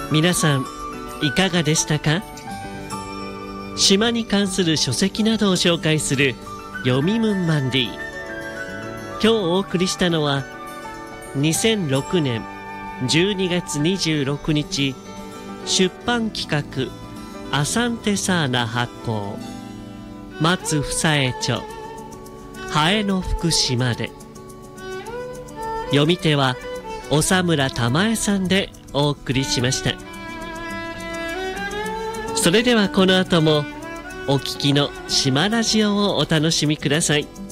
皆さんいかがでしたか？島に関する書籍などを紹介する読みムンマンディ。今日お送りしたのは2006年12月26日出版企画アサンテサーナ発行松房江著ハエの福島で、読み手は長村玉恵さんでお送りしました。それではこの後もお聞きの島ラジオをお楽しみください。